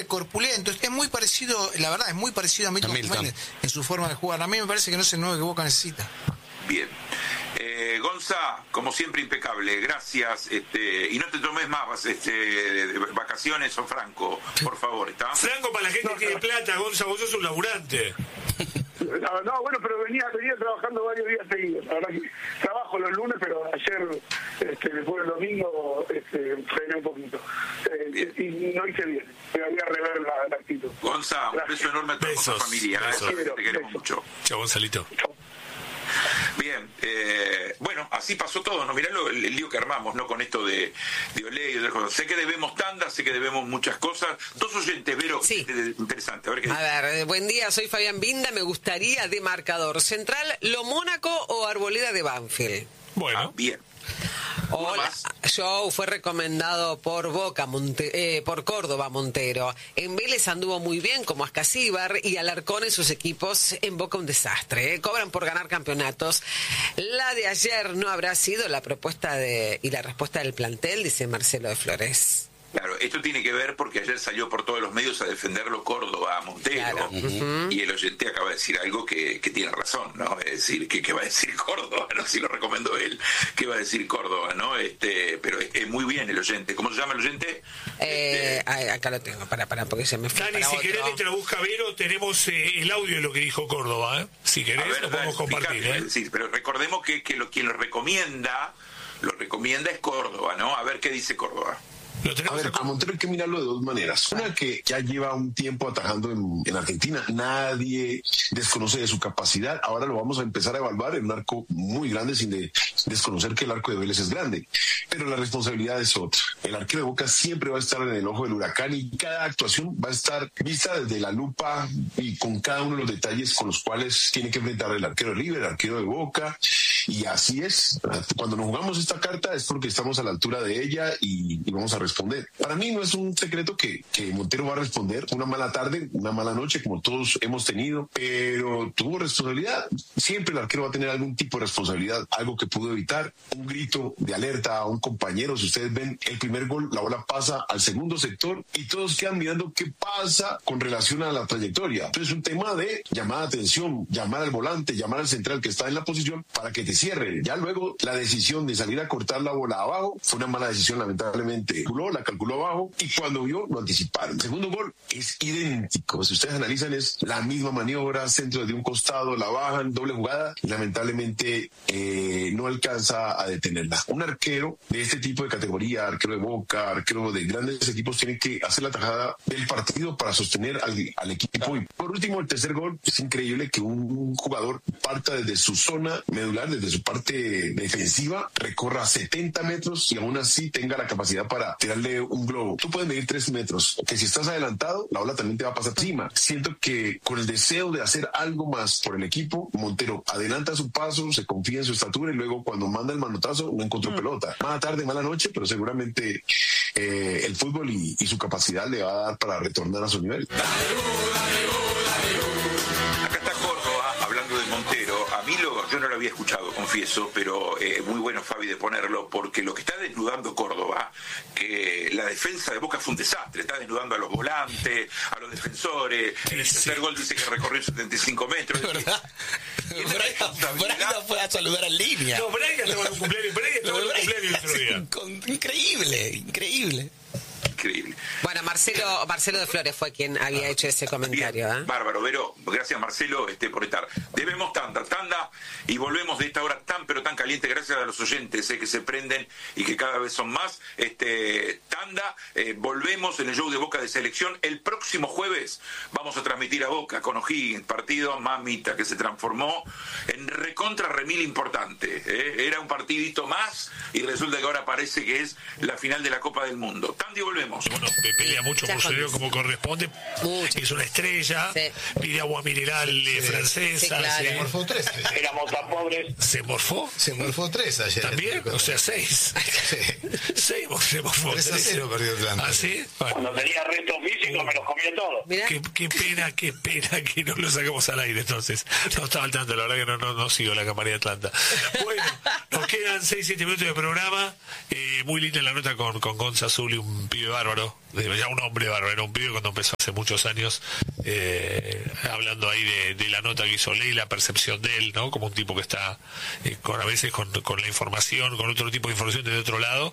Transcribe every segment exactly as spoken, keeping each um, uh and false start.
corpulento, es muy parecido, la verdad, es muy parecido a Milton Jiménez en su forma de jugar. A mí me parece que no es el nueve que Boca necesita. Bien. Eh, Gonza, como siempre, impecable, gracias, este, y no te tomes más este, vacaciones o Franco, por favor, ¿está? Franco para la gente no, que tiene no. plata, Gonza, vos sos un laburante. No, no, bueno, pero venía venía trabajando varios días seguidos. La verdad que trabajo los lunes, pero ayer, este, después del domingo, este, frené un poquito. Eh, y no hice bien. Me había rever la, la actitud. Gonza, un beso enorme a toda tu familia. Besos. Besos. Te queremos Besos. mucho. Chao, Gonzalito. Bien, eh, bueno, así pasó todo, ¿no? Mirá lo, el, el lío que armamos, ¿no? Con esto de, de Olé y de otras cosas. Sé que debemos tanda, sé que debemos muchas cosas. Dos oyentes, Vero, sí. Interesante. A ver qué A ver, buen día, soy Fabián Binda. Me gustaría de marcador central, Lo Mónaco o Arboleda de Banfield. Bueno. Ah, bien. Hola, Joe fue recomendado por Boca, Monte, eh, por Córdoba Montero. En Vélez anduvo muy bien como Ascasíbar y Alarcón en sus equipos. En Boca un desastre, ¿eh? Cobran por ganar campeonatos. La de ayer no habrá sido la propuesta de y la respuesta del plantel, dice Marcelo de Flores. Claro, esto tiene que ver porque ayer salió por todos los medios a defenderlo Córdoba a Montero, Claro. uh-huh. Y el oyente acaba de decir algo que, que tiene razón, ¿no? Es decir, que qué va a decir Córdoba, no si lo recomendó él, qué va a decir Córdoba, ¿no? Este, pero es, es muy bien el oyente. ¿Cómo se llama el oyente? Eh, este... Acá lo tengo, para, para, porque se me fue. Dani, para si otro. querés mientras busca Vero, tenemos eh, el audio de lo que dijo Córdoba, ¿eh? Si querés, ver, lo podemos dale, compartir, explica, ¿eh? Sí, pero recordemos que, que lo, quien lo recomienda, lo recomienda es Córdoba, ¿no? A ver qué dice Córdoba. A ver, a Montero hay que mirarlo de dos maneras. Una, que ya lleva un tiempo atajando en, en Argentina. Nadie desconoce de su capacidad. Ahora lo vamos a empezar a evaluar en un arco muy grande sin de, desconocer que el arco de Vélez es grande. Pero la responsabilidad es otra. El arquero de Boca siempre va a estar en el ojo del huracán y cada actuación va a estar vista desde la lupa y con cada uno de los detalles con los cuales tiene que enfrentar el arquero de River, el arquero de Boca. Y así es. Cuando nos jugamos esta carta es porque estamos a la altura de ella y, y vamos a responder. Para mí no es un secreto que, que Montero va a responder. Una mala tarde, una mala noche, como todos hemos tenido, pero tuvo responsabilidad. Siempre el arquero va a tener algún tipo de responsabilidad, algo que pudo evitar. Un grito de alerta a un compañero. Si ustedes ven el primer gol, la bola pasa al segundo sector y todos quedan mirando qué pasa con relación a la trayectoria. Entonces es un tema de llamar a atención, llamar al volante, llamar al central que está en la posición para que te cierre. Ya luego la decisión de salir a cortar la bola abajo fue una mala decisión, lamentablemente. Calculó, la calculó abajo y cuando vio lo anticiparon. El segundo gol es idéntico. Si ustedes analizan es la misma maniobra, centro de un costado, la bajan, doble jugada y lamentablemente eh, no alcanza a detenerla. Un arquero de este tipo de categoría, arquero de Boca, arquero de grandes equipos, tiene que hacer la tajada del partido para sostener al, al equipo. Y por último, el tercer gol, es increíble que un jugador parta desde su zona medular, desde su parte defensiva, recorra setenta metros y aún así tenga la capacidad para tirarle un globo. Tú puedes medir tres metros, que si estás adelantado, la bola también te va a pasar encima. Siento que con el deseo de hacer algo más por el equipo, Montero adelanta su paso, se confía en su estatura y luego cuando manda el manotazo no encontró mm. pelota. Mala tarde, mala noche, pero seguramente eh, el fútbol y, y su capacidad le va a dar para retornar a su nivel. Acá está Córdoba hablando de Montero. A mí lo, yo no lo había escuchado, confieso, pero eh, muy bueno, Fabi, de ponerlo, porque lo que está desnudando Córdoba, que la defensa de Boca fue un desastre, está desnudando a los volantes, a los defensores. En el tercer gol dice que recorrió setenta y cinco metros. ¿De verdad? Braga fue a saludar en línea. No, Braga estaba en un cumpleaños, Braga estaba en un cumpleaños el otro día. Increíble, increíble. Increíble. Bueno, Marcelo Marcelo de Flores fue quien había ah, hecho ese comentario. Bien, ¿eh? Bárbaro, Vero, gracias Marcelo este, por estar. Debemos tanda, tanda y volvemos de esta hora tan pero tan caliente, gracias a los oyentes eh, que se prenden y que cada vez son más. Este, tanda, eh, volvemos en el show de Boca de Selección. El próximo jueves vamos a transmitir a Boca con O'Higgins, partido mamita que se transformó en recontra remil importante. Eh. Era un partidito más y resulta que ahora parece que es la final de la Copa del Mundo. Tanda y volvemos. Bueno, pelea mucho por su dinero como corresponde. Mucho. Es una estrella. Sí. Pide agua mineral sí, francesa. Sí, claro. Sí. Se morfó tres. Éramos tan pobres. ¿Se morfó? Se morfó tres ayer. ¿También? O sea, seis. Sí. seis Botafogo. tres a cero perdió Atlanta. ¿Ah, sí? Bueno. Cuando tenía restos físicos me los comía todos. Qué, qué pena, qué pena que no lo sacamos al aire entonces. No estaba al tanto, la verdad que no, no, no sigo la campaña de Atlanta. Bueno, nos quedan seis siete minutos de programa. Eh, muy linda la nota con, con Gonza Azul y un pibe bárbaro. Ya un hombre bárbaro, era un pibe cuando empezó hace muchos años, eh, hablando ahí de, de la nota que hizo Ley, la percepción de él, ¿no? Como un tipo que está eh, con a veces con, con la información, con otro tipo de información desde otro lado.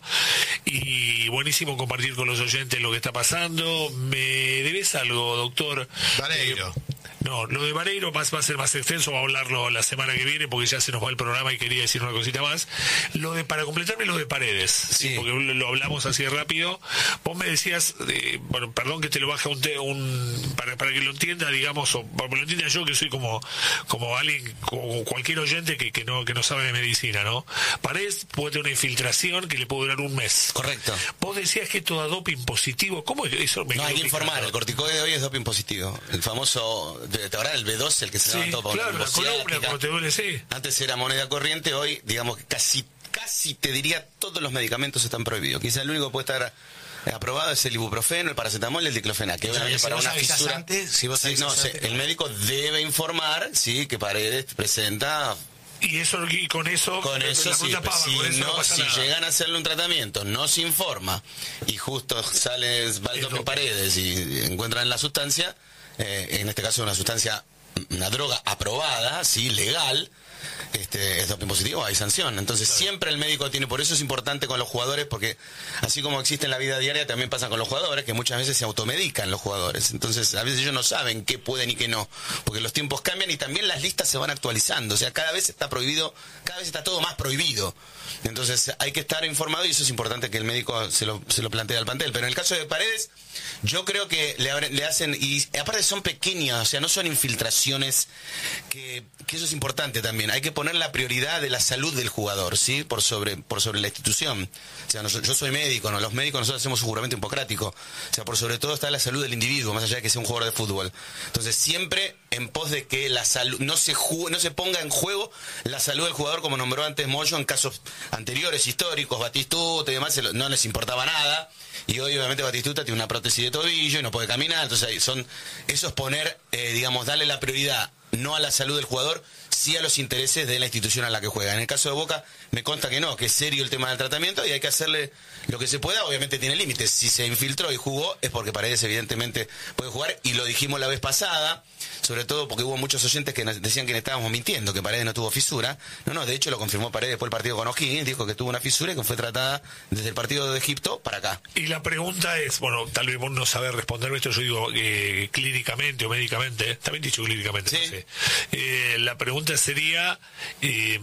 Y buenísimo compartir con los oyentes lo que está pasando. ¿Me debes algo, doctor? Vareiro. Eh, No, lo de Vareiro va, va a ser más extenso, va a hablarlo la semana que viene porque ya se nos va el programa y quería decir una cosita más. Lo de, para completarme lo de Paredes, sí. Sí, porque lo hablamos así rápido. Vos me decías, eh, bueno, perdón que te lo baje un, te, un para, para que lo entienda, digamos, o para que lo entienda yo que soy como como alguien, como cualquier oyente que, que no que no sabe de medicina, ¿no? Paredes puede tener una infiltración que le puede durar un mes. Correcto. Vos decías que todo doping positivo, ¿cómo es eso? Me no, hay que informar, el corticoide de hoy es doping positivo. El famoso... ¿Te acuerdas el B dos, el que se sí, levantó para claro, una la columna, como te duele, sí. Antes era moneda corriente, hoy, digamos que casi, casi te diría, todos los medicamentos están prohibidos. Quizás el único que puede estar aprobado es el ibuprofeno, el paracetamol y el diclofenac, que obviamente para una fisura... Antes, si vos sí, no, antes, el médico debe informar, sí, que Paredes presenta... Y eso y con eso con eso sí, pava, si, con eso no, no si llegan a hacerle un tratamiento, no se informa y justo sale Baldo Paredes y encuentran la sustancia, eh, en este caso una sustancia, una droga aprobada, sí, legal, este, es doping positivo, hay sanción. Entonces claro, siempre el médico tiene, por eso es importante con los jugadores, porque así como existe en la vida diaria, también pasa con los jugadores, que muchas veces se automedican los jugadores. Entonces a veces ellos no saben qué pueden y qué no, porque los tiempos cambian y también las listas se van actualizando. O sea, cada vez está prohibido, cada vez está todo más prohibido. Entonces hay que estar informado y eso es importante que el médico se lo, se lo plantee al plantel. Pero en el caso de Paredes, yo creo que le, le hacen, y aparte son pequeñas, o sea, no son infiltraciones, que, que eso es importante también. Hay que poner la prioridad de la salud del jugador, ¿sí? Por sobre, por sobre la institución. O sea, no, yo soy médico, ¿no? Los médicos nosotros hacemos un juramento hipocrático. O sea, por sobre todo está la salud del individuo, más allá de que sea un jugador de fútbol. Entonces, siempre en pos de que la salud no se ju no se ponga en juego la salud del jugador, como nombró antes Moyo en casos anteriores, históricos, Batistuta y demás, no les importaba nada. Y hoy obviamente Batistuta tiene una prótesis de tobillo y no puede caminar. Entonces, son eso es poner, eh, digamos, darle la prioridad no a la salud del jugador, sí a los intereses de la institución a la que juega. En el caso de Boca, me consta que no, que es serio el tema del tratamiento y hay que hacerle lo que se pueda. Obviamente tiene límites. Si se infiltró y jugó, es porque Paredes evidentemente puede jugar, y lo dijimos la vez pasada, sobre todo porque hubo muchos oyentes que nos decían que le estábamos mintiendo, que Paredes no tuvo fisura. No, no, de hecho lo confirmó Paredes después del partido con O'Higgins, dijo que tuvo una fisura y que fue tratada desde el partido de Egipto para acá. Y la pregunta es, bueno, tal vez vos no sabés responderme esto, yo digo eh, clínicamente o médicamente, también dicho clínicamente, ¿sí? No sé. Eh, la pregunta sería, eh,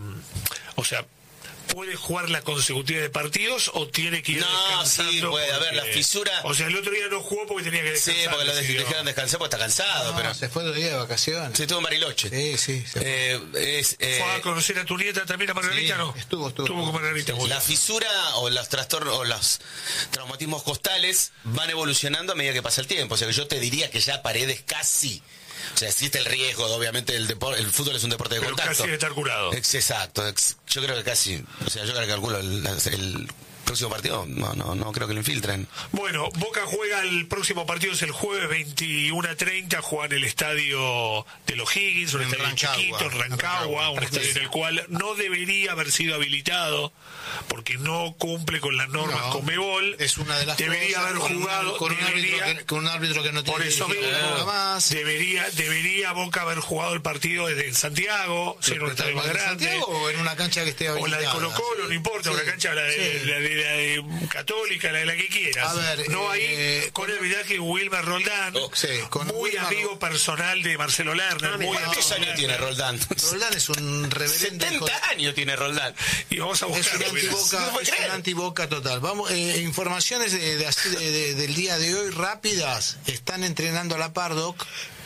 o sea, ¿puede jugar la consecutiva de partidos o tiene que ir no, descansando? No, sí, puede. Porque, a ver, la fisura... O sea, el otro día no jugó porque tenía que descansar. Sí, porque lo dejaron descansar porque está cansado. No, pero se fue dos días de vacaciones. Se estuvo en Bariloche. Sí, sí. Eh, es, eh, ¿Fue a conocer a tu nieta también, a Margarita, sí, no? Estuvo, estuvo. Estuvo con Margarita. La fisura o los trastornos o los traumatismos costales van evolucionando a medida que pasa el tiempo. O sea, que yo te diría que ya Paredes casi... O sea, existe el riesgo, obviamente el deporte, el fútbol es un deporte de pero contacto. Casi de estar curado. Ex exacto, ex yo creo que casi, o sea, yo creo que calculo el, el próximo partido, no, no, no creo que lo infiltren. Bueno, Boca juega el próximo partido, es el jueves veintiuno a treinta, juega en el estadio de los Higgins, un en estadio Rancagua, chiquito, en Rancagua, Rancagua un estadio en el cual no debería haber sido habilitado porque no cumple con las normas no, Conmebol. Es una de las debería cosas, haber con jugado con, debería, un árbitro que, con un árbitro que no tiene por eso mismo, más. Debería, debería Boca haber jugado el partido desde en Santiago, en un estadio más grande. Santiago, o en una cancha que esté habilitada. O la de Colo Colo, sí, no importa, sí, una cancha la de, sí, la de, la de Católica, la de la que quieras. A ver, no ahí, eh, con el viaje Wilmer Roldán, oh, sí, con muy Wilmer, amigo personal de Marcelo Lerner. Muy ¿Cuántos amigo años tiene Roldán? Roldán es un reverendo. setenta años tiene Roldán. Y vamos a buscar. Es un antiboca, no es un antiboca total. Vamos, eh, informaciones de, de, así, de, de, del día de hoy rápidas. Están entrenando a la Pardock.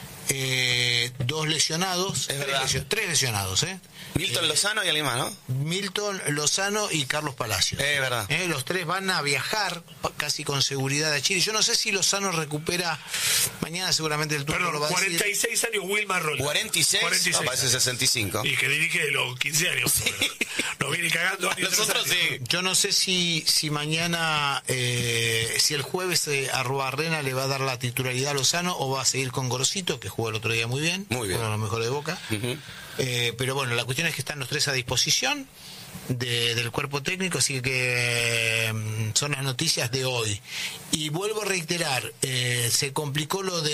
Eh, dos lesionados, tres, lesio, tres lesionados, ¿eh? Milton Lozano y alguien más, ¿no? Milton Lozano y Carlos Palacios. Es verdad. Eh, los tres van a viajar casi con seguridad a Chile. Yo no sé si Lozano recupera mañana, seguramente el turno lo va a decir. cuarenta y seis años Wilmar Roldán. ¿cuarenta y seis? cuarenta y seis. No, parece sesenta y cinco. Y que dirige de los quince años. Sí. No, Nos viene cagando. Nosotros sí. Yo no sé si si mañana, eh, si el jueves eh, Arrubarrena le va a dar la titularidad a Lozano o va a seguir con Gorosito, que jugó el otro día muy bien. Muy bien. Uno de los mejores de Boca. Uh-huh. eh, pero bueno, la cuestión es que están los tres a disposición de, del cuerpo técnico, así que eh, son las noticias de hoy. Y vuelvo a reiterar, eh, se complicó lo de